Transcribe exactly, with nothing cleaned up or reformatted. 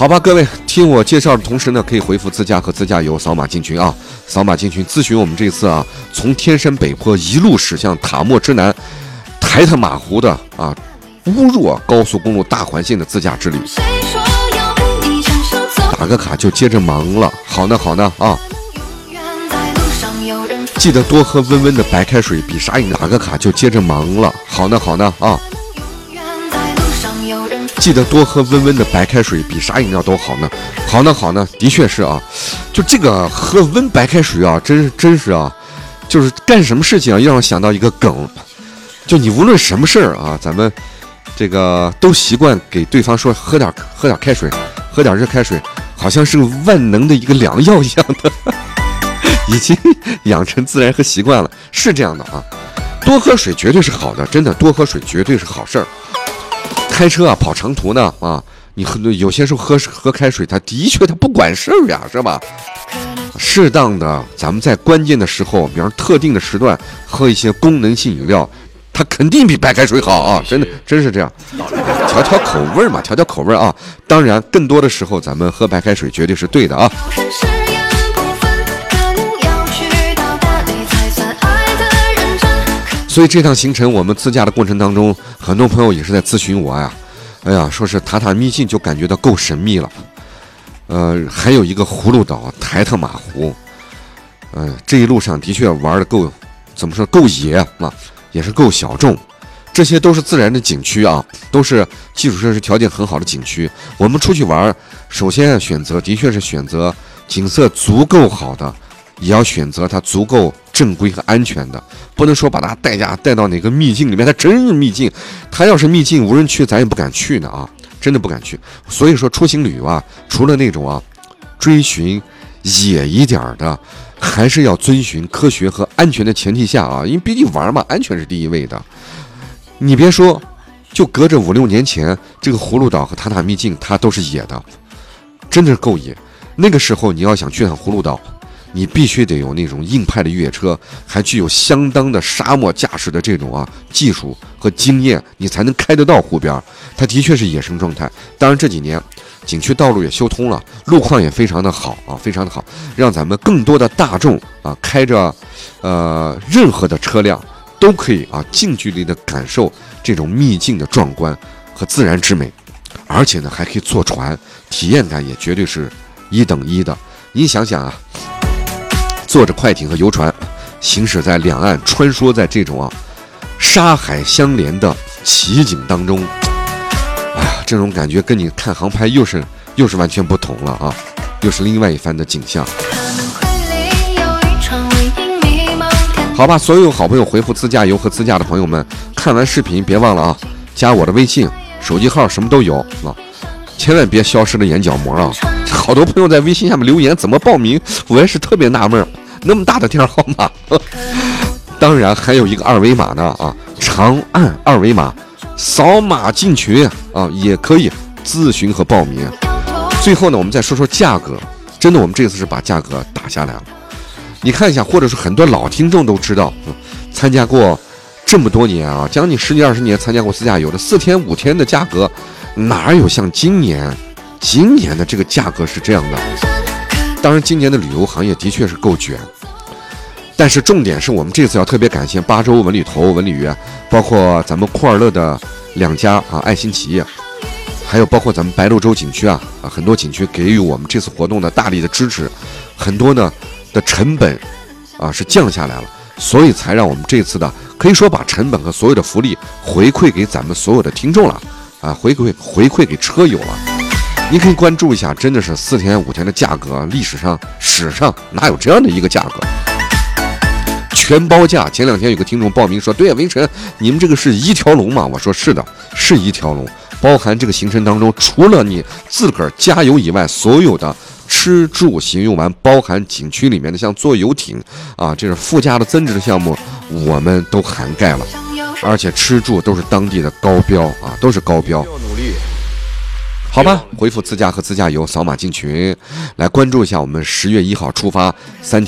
好吧，各位听我介绍的同时呢，可以回复自驾和自驾游，扫码进群啊，扫码进群咨询我们这次啊，从天山北坡一路驶向塔莫之南，抬他马湖的啊，乌若高速公路大环线的自驾之旅。打个卡就接着忙了，好呢好呢啊，记得多喝温温的白开水，比啥饮料。打个卡就接着忙了，好呢好呢啊。记得多喝温温的白开水，比啥饮料都好呢。好呢，好呢，的确是啊，就这个喝温白开水啊，真是真是啊，就是干什么事情啊，让我想到一个梗，就你无论什么事儿啊，咱们这个都习惯给对方说喝点喝点开水，喝点热开水，好像是个万能的一个良药一样的，已经养成自然和习惯了，是这样的啊。多喝水绝对是好的，真的，多喝水绝对是好事儿。开车啊，跑长途呢啊，你喝有些时候喝喝开水，它的确它不管事儿呀，是吧？适当的，咱们在关键的时候，比方特定的时段喝一些功能性饮料，它肯定比白开水好啊，真的，真是这样。调调口味嘛，调调口味啊。当然，更多的时候咱们喝白开水绝对是对的啊。所以这趟行程我们自驾的过程当中，很多朋友也是在咨询我呀，哎呀，说是塔塔秘境就感觉到够神秘了，呃，还有一个葫芦岛、抬头马湖，呃，这一路上的确玩的够，怎么说够野啊，也是够小众，这些都是自然的景区啊，都是基础设施条件很好的景区。我们出去玩，首先选择的确是选择景色足够好的，也要选择它足够正规和安全的，不能说把它带家带到哪个秘境里面，它真是秘境，它要是秘境无人区，咱也不敢去呢啊，真的不敢去。所以说出行旅游啊，除了那种啊追寻野一点的，还是要遵循科学和安全的前提下啊，因为毕竟玩嘛，安全是第一位的。你别说，就隔着五六年前，这个葫芦岛和塔塔秘境它都是野的，真的是够野。那个时候你要想去趟葫芦岛，你必须得有那种硬派的越野车，还具有相当的沙漠驾驶的这种啊技术和经验，你才能开得到湖边。它的确是野生状态。当然这几年景区道路也修通了，路况也非常的好啊，非常的好，让咱们更多的大众啊开着呃任何的车辆都可以啊近距离的感受这种秘境的壮观和自然之美，而且呢还可以坐船，体验感也绝对是一等一的。你想想啊，坐着快艇和游船行驶在两岸，穿梭在这种啊沙海相连的奇景当中，哎呀，这种感觉跟你看航拍又是又是完全不同了啊，又是另外一番的景象。好吧，所有好朋友回复自驾游和自驾的朋友们，看完视频别忘了啊，加我的微信，手机号什么都有啊，千万别消失了眼角膜啊！好多朋友在微信下面留言，怎么报名？我也是特别纳闷，那么大的电话号码，当然还有一个二维码呢啊，长按二维码扫码进群啊，也可以咨询和报名。最后呢，我们再说说价格，真的，我们这次是把价格打下来了。你看一下，或者是很多老听众都知道，嗯、参加过这么多年啊，将近十几二十年参加过自驾游的四天五天的价格，哪有像今年？今年的这个价格是这样的，当然今年的旅游行业的确是够卷，但是重点是我们这次要特别感谢巴州文旅投、文旅园，包括咱们库尔勒的两家啊爱心企业，还有包括咱们白鹭洲景区啊啊很多景区给予我们这次活动的大力的支持，很多呢的成本啊是降下来了，所以才让我们这次的可以说把成本和所有的福利回馈给咱们所有的听众了啊，回馈回馈给车友了。您可以关注一下，真的是四天五天的价格，历史上史上哪有这样的一个价格？全包价。前两天有个听众报名说，对呀，文晨，你们这个是一条龙吗？我说是的，是一条龙，包含这个行程当中，除了你自个儿加油以外，所有的吃住行用完，包含景区里面的像坐游艇啊，这是附加的增值的项目，我们都涵盖了，而且吃住都是当地的高标啊，都是高标。好吧，回复自驾和自驾游，扫码进群，来关注一下我们十月一号出发三天。